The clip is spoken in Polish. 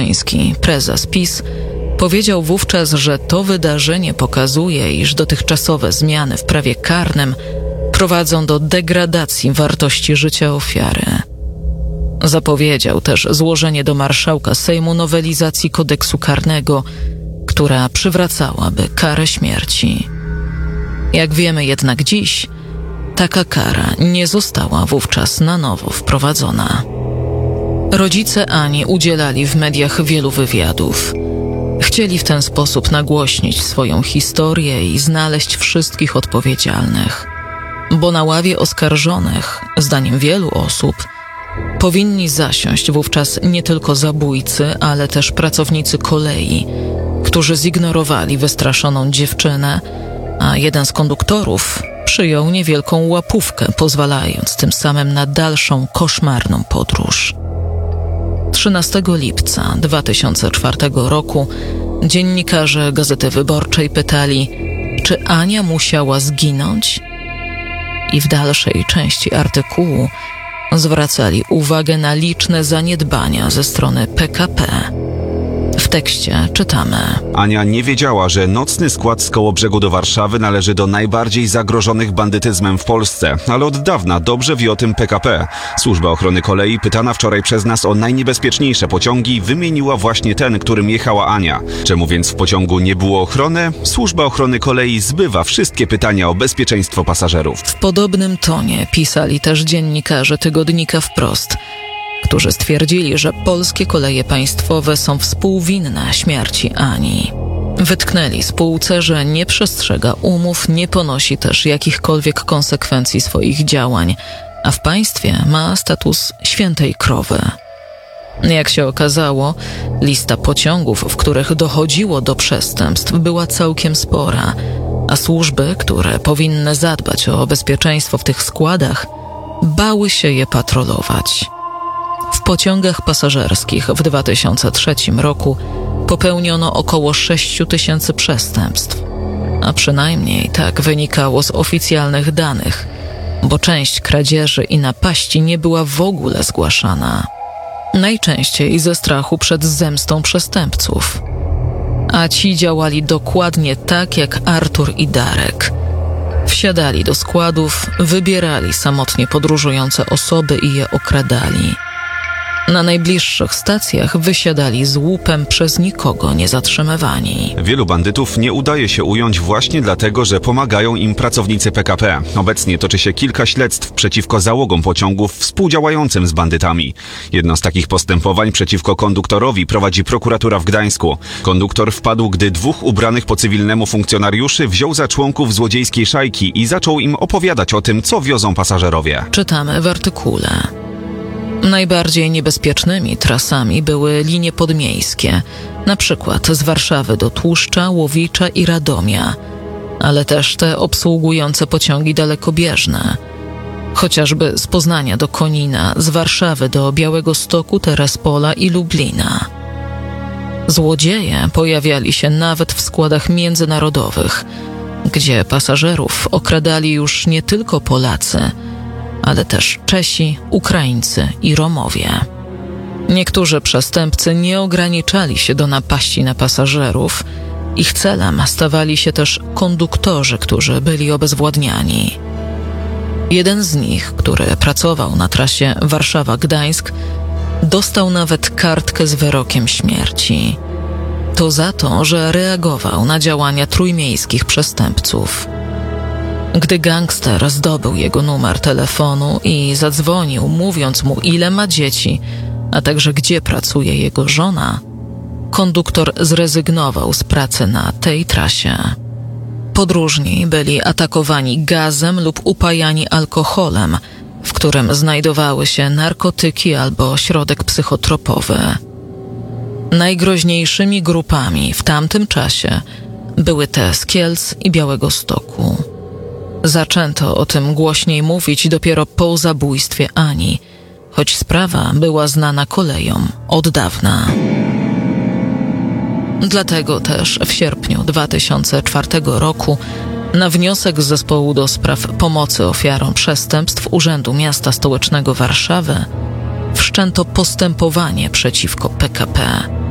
Kaczyński, prezes PiS, powiedział wówczas, że to wydarzenie pokazuje, iż dotychczasowe zmiany w prawie karnym prowadzą do degradacji wartości życia ofiary. Zapowiedział też złożenie do marszałka Sejmu nowelizacji kodeksu karnego, która przywracałaby karę śmierci. Jak wiemy jednak dziś, taka kara nie została wówczas na nowo wprowadzona. Rodzice Ani udzielali w mediach wielu wywiadów. Chcieli w ten sposób nagłośnić swoją historię i znaleźć wszystkich odpowiedzialnych, bo na ławie oskarżonych, zdaniem wielu osób, powinni zasiąść wówczas nie tylko zabójcy, ale też pracownicy kolei, którzy zignorowali wystraszoną dziewczynę, a jeden z konduktorów przyjął niewielką łapówkę, pozwalając tym samym na dalszą koszmarną podróż. 13 lipca 2004 roku dziennikarze Gazety Wyborczej pytali, czy Ania musiała zginąć? I w dalszej części artykułu zwracali uwagę na liczne zaniedbania ze strony PKP. W tekście czytamy: Ania nie wiedziała, że nocny skład z Kołobrzegu do Warszawy należy do najbardziej zagrożonych bandytyzmem w Polsce, ale od dawna dobrze wie o tym PKP. Służba Ochrony Kolei, pytana wczoraj przez nas o najniebezpieczniejsze pociągi, wymieniła właśnie ten, którym jechała Ania. Czemu więc w pociągu nie było ochrony? Służba Ochrony Kolei zbywa wszystkie pytania o bezpieczeństwo pasażerów. W podobnym tonie pisali też dziennikarze tygodnika Wprost, którzy stwierdzili, że polskie koleje państwowe są współwinne śmierci Ani. Wytknęli spółce, że nie przestrzega umów, nie ponosi też jakichkolwiek konsekwencji swoich działań, a w państwie ma status świętej krowy. Jak się okazało, lista pociągów, w których dochodziło do przestępstw, była całkiem spora, a służby, które powinny zadbać o bezpieczeństwo w tych składach, bały się je patrolować. W pociągach pasażerskich w 2003 roku popełniono około 6 000 przestępstw, a przynajmniej tak wynikało z oficjalnych danych, bo część kradzieży i napaści nie była w ogóle zgłaszana. Najczęściej ze strachu przed zemstą przestępców. A ci działali dokładnie tak jak Artur i Darek. Wsiadali do składów, wybierali samotnie podróżujące osoby i je okradali. Na najbliższych stacjach wysiadali z łupem, przez nikogo nie zatrzymywani. Wielu bandytów nie udaje się ująć właśnie dlatego, że pomagają im pracownicy PKP. Obecnie toczy się kilka śledztw przeciwko załogom pociągów współdziałającym z bandytami. Jedno z takich postępowań przeciwko konduktorowi prowadzi prokuratura w Gdańsku. Konduktor wpadł, gdy dwóch ubranych po cywilnemu funkcjonariuszy wziął za członków złodziejskiej szajki i zaczął im opowiadać o tym, co wiozą pasażerowie. Czytamy w artykule. Najbardziej niebezpiecznymi trasami były linie podmiejskie, na przykład z Warszawy do Tłuszcza, Łowicza i Radomia, ale też te obsługujące pociągi dalekobieżne, chociażby z Poznania do Konina, z Warszawy do Białegostoku, Terespola i Lublina. Złodzieje pojawiali się nawet w składach międzynarodowych, gdzie pasażerów okradali już nie tylko Polacy, ale też Czesi, Ukraińcy i Romowie. Niektórzy przestępcy nie ograniczali się do napaści na pasażerów. Ich celem stawali się też konduktorzy, którzy byli obezwładniani. Jeden z nich, który pracował na trasie Warszawa-Gdańsk, dostał nawet kartkę z wyrokiem śmierci. To za to, że reagował na działania trójmiejskich przestępców. Gdy gangster zdobył jego numer telefonu i zadzwonił, mówiąc mu, ile ma dzieci, a także gdzie pracuje jego żona, konduktor zrezygnował z pracy na tej trasie. Podróżni byli atakowani gazem lub upajani alkoholem, w którym znajdowały się narkotyki albo środek psychotropowy. Najgroźniejszymi grupami w tamtym czasie były te z Kielc i Białegostoku. Zaczęto o tym głośniej mówić dopiero po zabójstwie Ani, choć sprawa była znana kolejom od dawna. Dlatego też w sierpniu 2004 roku na wniosek Zespołu do Spraw Pomocy Ofiarom Przestępstw Urzędu Miasta Stołecznego Warszawy wszczęto postępowanie przeciwko PKP.